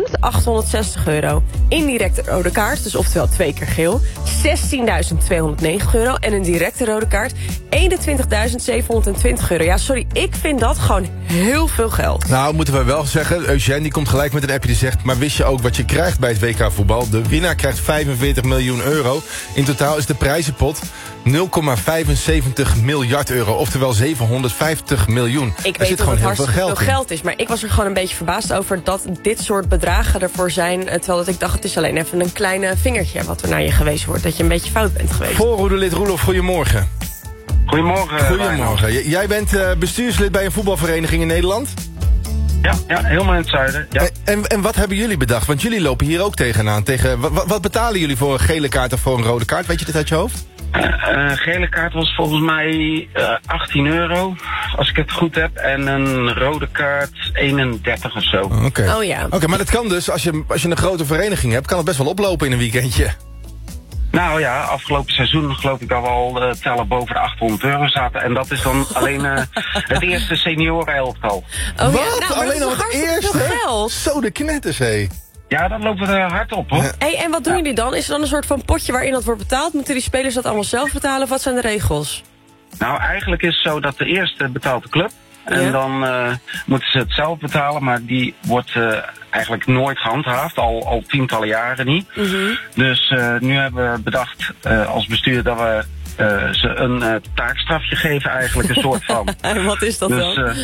€12.860. Indirecte rode kaart, dus oftewel 2 keer geel, €16.290. En een directe rode kaart, €21.720. Ja, sorry, ik vind dat gewoon heel veel geld. Nou, moeten we wel zeggen, Eugène die komt gelijk met een appje die zegt... maar wist je ook wat je krijgt bij het WK voetbal? De winnaar krijgt €45 miljoen. In totaal is de prijzenpot 0,75 miljard euro. Oftewel 750 miljoen. Ik weet dat het hartstikke veel geld is. Maar ik was er gewoon een beetje verbaasd over dat dit soort bedragen ervoor zijn. Terwijl dat ik dacht, het is alleen even een klein vingertje wat er naar je gewezen wordt. Dat je een beetje fout bent geweest. Voorhoedelid Roelof, goedemorgen. Goedemorgen. Goedemorgen. Jij bent bestuurslid bij een voetbalvereniging in Nederland? Ja, helemaal in het zuiden. Ja. En wat hebben jullie bedacht? Want jullie lopen hier ook tegenaan. Wat betalen jullie voor een gele kaart of voor een rode kaart? Weet je dit uit je hoofd? Gele kaart was volgens mij €18, als ik het goed heb. En een rode kaart 31 of zo. Oké. Oh ja. Oké, maar dat kan dus, als je een grote vereniging hebt... kan het best wel oplopen in een weekendje. Nou ja, afgelopen seizoen geloof ik dat we al tellen boven de €800 zaten. En dat is dan alleen het eerste seniorenelftal. Oh, Wat? Ja, nou, alleen nog het eerste? Geld. Zo de knetters, hé. Ja, dat lopen we er hard op, hoor. Hey, en wat doen jullie dan? Is er dan een soort van potje waarin dat wordt betaald? Moeten die spelers dat allemaal zelf betalen? Of wat zijn de regels? Nou, eigenlijk is het zo dat de eerste betaalt de club. En dan moeten ze het zelf betalen, maar die wordt eigenlijk nooit gehandhaafd, al tientallen jaren niet. Dus nu hebben we bedacht als bestuur dat we ze een taakstrafje geven, eigenlijk een soort van. En wat is dat dan?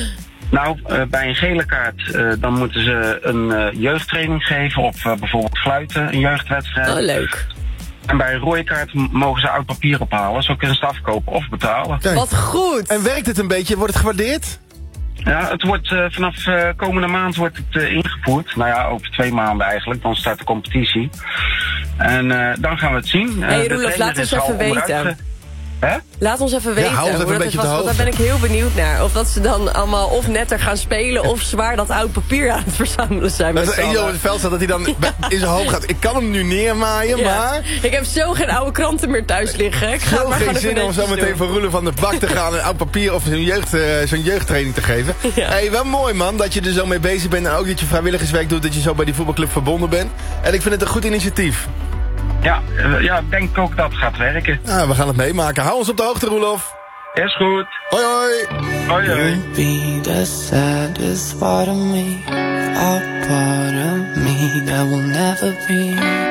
Bij een gele kaart dan moeten ze een jeugdtraining geven of bijvoorbeeld fluiten, een jeugdwedstrijd. Oh, leuk. En bij een rode kaart mogen ze oud papier ophalen. Zo kunnen ze het afkopen of betalen. Kijk. Wat goed. En werkt het een beetje? Wordt het gewaardeerd? Ja, het wordt vanaf komende maand wordt het ingevoerd. Nou ja, over 2 maanden eigenlijk. Dan start de competitie. En dan gaan we het zien. Hey Roelof, laat ons even weten. Laat ons even weten hou ons even hoe dat was, want daar ben ik heel benieuwd naar. Of dat ze dan allemaal of netter gaan spelen... of zwaar dat oud papier aan het verzamelen zijn. Dat is op het veld staat dat hij dan in zijn hoofd gaat. Ik kan hem nu neermaaien, maar... Ik heb zo geen oude kranten meer thuis liggen. Ik ga maar geen zin om zo meteen voor Roelof van de Bak te gaan... en oud papier of zo'n jeugdtraining te geven. Ja. Hey, wel mooi man, dat je er zo mee bezig bent... en ook dat je vrijwilligerswerk doet... dat je zo bij die voetbalclub verbonden bent. En ik vind het een goed initiatief. Ja, ik denk ook dat het gaat werken. Ja, we gaan het meemaken. Hou ons op de hoogte, Roelof. Is goed. Hoi, hoi. Hoi, hoi. Be the saddest part of me, a part of me that will never be.